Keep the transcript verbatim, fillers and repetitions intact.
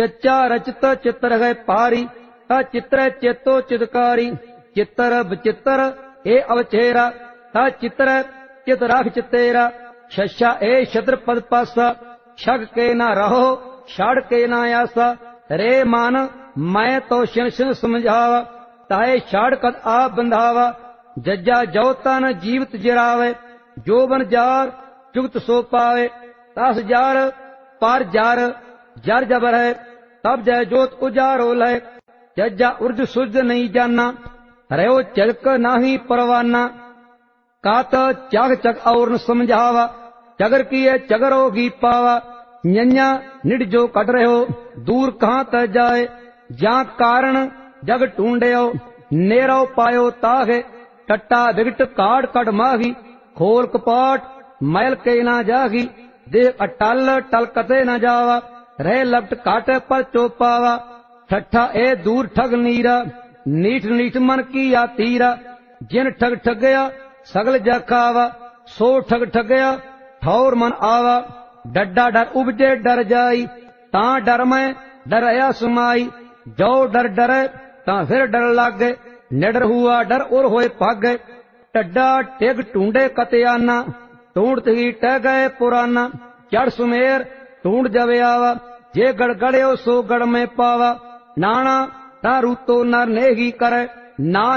चच्चा रचित चित्र है पारी, ता चित्र चेतो चितकारी, चित्र बचित्र ए अवचेरा, ता चित्र चित राख चितेरा, शस्या ए शत्र पद पासा, शग के ना रहो छाड़ के ना आसा, रे मान मैं तो शिन शिन समझावा, ताए छाड़ कद आ बंधावा, जज्जा जो तन जीवित जिरावे, जो बन जार जुगत सो पावे, तास जार पार जार जार जबर है, तब जय जोत उजारो लय, जज्जा उर्ज सुर्ज नहीं जाना, रहो चलक नाही परवाना, कात चाग चग और न समझावा, चगर की है चगर होगी पावा, नैया निड जो कट रहो दूर कहाँ त जाए, जा कारण जग ढूंढो नेरो पायो ताहे, टट्टा विगट काट कट माही, खोल कपाट मैल के ना जागी, देख अटल टल कते न जावा, रह लपट काटे पर चोपावा, ठट्ठा ए दूर ठग नीरा, नीठ नीठ मन की या तीरा, जिन ठग ठगया सगल जखावा, सो ठग ठगया ठौर मन आवा, डड्डा डर उपजे डर जाई, ता डर में डर आया सुमाई, जो डर डरे ता फिर डर लागे, निडर हुआ डर और होए भागे, टड्डा टेग टूंडे कतयाना, टूंड ही टह गए पुराना, चढ़ सुमेर टूंड जवे आवा, जे गड़गड़ो सो गड़ में पावा, नाना ता रूतो नर नेही करे, ना